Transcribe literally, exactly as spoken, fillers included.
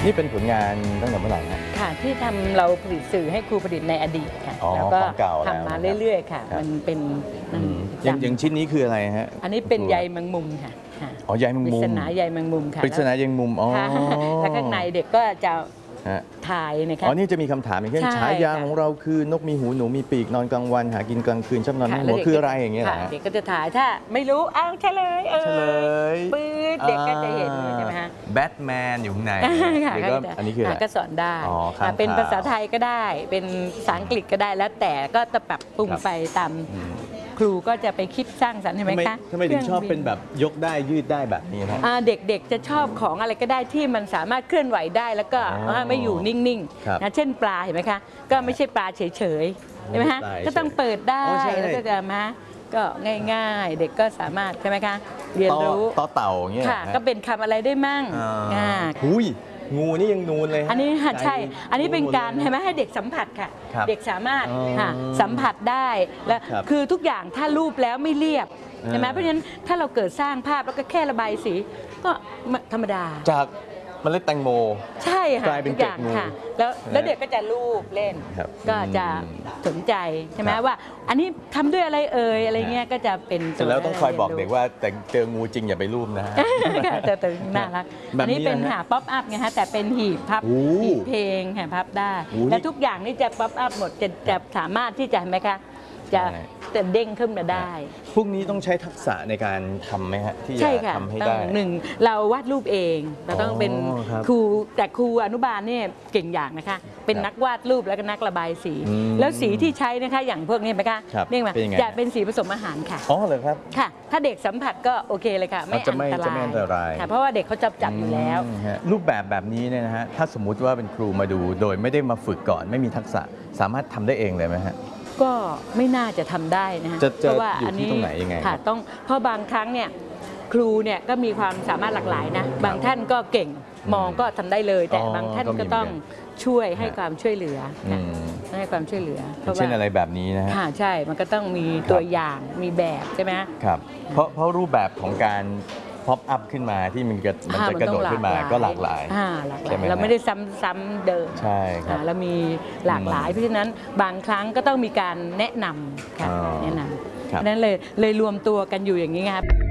นี่เป็นผลงานตั้งแต่เมื่อไหร่ฮะค่ะที่ทำเราผลิตสื่อให้ครูผลิตในอดีตค่ะแล้วก็ทำมาเรื่อยๆค่ะมันเป็นอย่างชิ้นนี้คืออะไรฮะอันนี้เป็นใยแมงมุมค่ะอ๋อใยแมงมุมปริศนาใยแมงมุมค่ะปริศนาใยแมงมุมอ๋อแล้วข้างในเด็กก็จะถ่ายนะคะอ๋อนี่จะมีคำถามอย่างเช่นฉายาของเราคือนกมีหูหนูมีปีกนอนกลางวันหากินกลางคืนชอบนอนในหัวคืออะไรอย่างเงี้ยเด็กก็จะถ่ายถ้าไม่รู้อ้าวเฉลยเออปื๊ดเด็กก็จะเห็นใช่ไหมฮะแบทแมนอยู่ข้างในอันนี้คืออะไรก็สอนได้เป็นภาษาไทยก็ได้เป็นภาษาอังกฤษก็ได้แล้วแต่ก็จะปรับปรุงไปตามครูก็จะไปคิดสร้างสรรค์ใช่ไหมคะทำไมถึงชอบเป็นแบบยกได้ยืดได้แบบนี้ครับเด็กๆจะชอบของอะไรก็ได้ที่มันสามารถเคลื่อนไหวได้แล้วก็ไม่อยู่นิ่งๆนะเช่นปลาเห็นไหมคะก็ไม่ใช่ปลาเฉยๆใช่ไหมคะก็ต้องเปิดได้แล้วก็จะมาก็ง่ายๆเด็กก็สามารถใช่ไหมคะเรียนรู้ต่อเต่าอย่างเงี้ยค่ะก็เป็นคำอะไรได้มั่งหุยงูนี่ยังนูนเลยอันนี้ใช่อันนี้เป็นการให้ไหมให้เด็กสัมผัสค่ะเด็กสามารถสัมผัสได้และคือทุกอย่างถ้ารูปแล้วไม่เรียบใช่ไหมเพราะฉะนั้นถ้าเราเกิดสร้างภาพแล้วก็แค่ระบายสีก็ธรรมดาจากเมล็ดแตงโมใช่ค่ะกลายเป็นเกล็ดงูแล้วแล้วเด็กก็จะรูปเล่นก็จะสนใจใช่ไหมว่าอันนี้ทำด้วยอะไรเอ่ยอะไรเงี้ยก็จะเป็นเสร็จแล้วต้องคอยบอกเด็กว่าแต่เจองูจริงอย่าไปรูปนะฮะแต่แต่น่ารักอันนี้เป็นหาป๊อปอัพไงฮะแต่เป็นหีบพับหีบเพลงหาพับได้และทุกอย่างนี่จะป๊อปอัพหมดจะจะสามารถที่จะไหมคะจะจะเด้งขึ้นมาได้พวกนี้ต้องใช้ทักษะในการทำไหมฮะที่จะทำให้ได้หนึ่งเราวาดรูปเองเราต้องเป็นครูแต่ครูอนุบาลเนี่ยเก่งอย่างนะคะเป็นนักวาดรูปแล้วก็นักระบายสีแล้วสีที่ใช้นะคะอย่างพวกนี้ไหมคะเรียกว่าจะเป็นสีผสมอาหารค่ะอ๋อเหรอครับค่ะถ้าเด็กสัมผัสก็โอเคเลยค่ะไม่อันตรายเพราะว่าเด็กเขาจับจับอยู่แล้วรูปแบบแบบนี้เนี่ยนะฮะถ้าสมมุติว่าเป็นครูมาดูโดยไม่ได้มาฝึกก่อนไม่มีทักษะสามารถทำได้เองเลยไหมฮะก็ไม่น่าจะทำได้นะคะเพราะว่าอันนี้ตรงไหนยังไงค่ะต้องเพราะบางครั้งเนี่ยครูเนี่ยก็มีความสามารถหลากหลายนะบางท่านก็เก่งมองก็ทำได้เลยแต่บางท่านก็ต้องช่วยให้ความช่วยเหลือให้ความช่วยเหลือเช่นอะไรแบบนี้นะฮะใช่มันก็ต้องมีตัวอย่างมีแบบใช่ไหมครับเพราะเพราะรูปแบบของการพ็อปอัพขึ้นมาที่มันจะมันจะกระโดดขึ้นมาก็หลากหลายเราไม่ได้ซ้ำๆเดิมใช่ครับเรามีหลากหลายเพราะฉะนั้นบางครั้งก็ต้องมีการแนะนำค่ะแนะนำนั้นเลยเลยรวมตัวกันอยู่อย่างนี้ครับ